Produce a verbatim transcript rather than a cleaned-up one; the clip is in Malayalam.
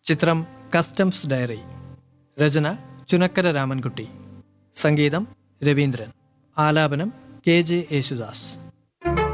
ചിത്രം കസ്റ്റംസ് ഡയറി. രചന ചുനക്കര രാമൻകുട്ടി. സംഗീതം രവീന്ദ്രൻ. ആലാപനം കെ ജെ യേശുദാസ്.